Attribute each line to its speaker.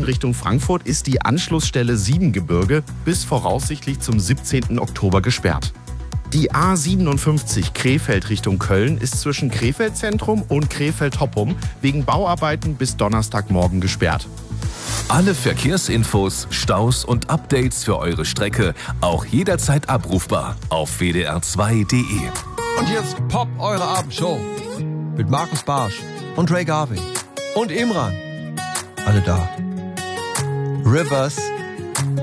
Speaker 1: Richtung Frankfurt ist die Anschlussstelle Siebengebirge bis voraussichtlich zum 17. Oktober gesperrt. Die A57 Krefeld Richtung Köln ist zwischen Krefeld Zentrum und Krefeld-Hoppum wegen Bauarbeiten bis Donnerstagmorgen gesperrt.
Speaker 2: Alle Verkehrsinfos, Staus und Updates für eure Strecke auch jederzeit abrufbar auf wdr2.de.
Speaker 3: Und jetzt poppt eure Abendshow mit Markus Barsch und Ray Garvey und Imran. Alle da. Rivers